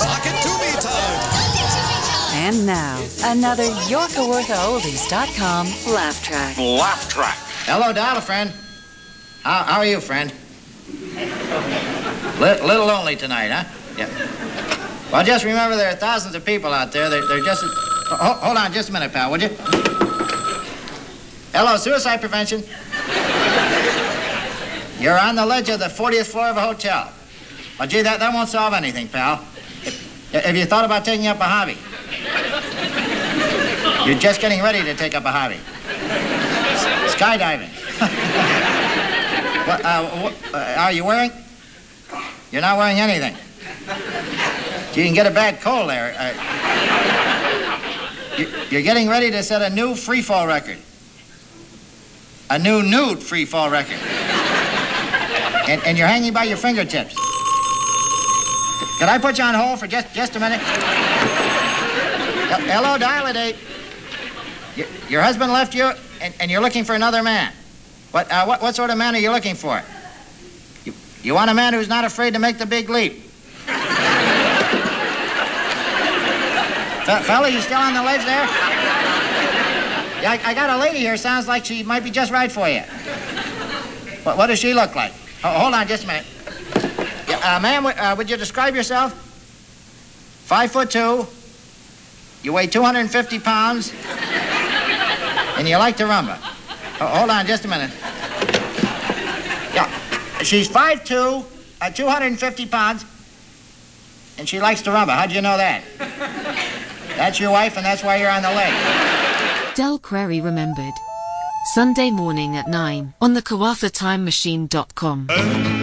Talk it to me time. And now, another YorkaWorthaOldies.com laugh track. Laugh track. Hello, dial a friend. How are you, friend? Little lonely tonight, huh? Yeah. Well, just remember there are thousands of people out there. They're just... hold on just a minute, pal, would you? Hello, suicide prevention. You're on the ledge of the 40th floor of a hotel. Well, gee, that won't solve anything, pal. Have you thought about taking up a hobby? You're just getting ready to take up a hobby. Skydiving. What are you wearing? You're not wearing anything. You can get a bad cold there. You're getting ready to set a new free fall record. A new nude free fall record. And you're hanging by your fingertips. Could I put you on hold for just a minute? Hello, dial-a-date. Your husband left you, and you're looking for another man. What sort of man are you looking for? You want a man who's not afraid to make the big leap. Fella, you still on the ledge there? Yeah, I got a lady here. Sounds like she might be just right for you. What does she look like? Hold on just a minute. Ma'am, would you describe yourself? 5'2". You weigh 250 pounds. And you like to rumba. Hold on just a minute. Yeah, she's 5'2", 250 pounds, and she likes to rumba. How'd you know that? That's your wife, and that's why you're on the lake. Del Query remembered. Sunday morning at 9 on the KawafaTimeMachine.com.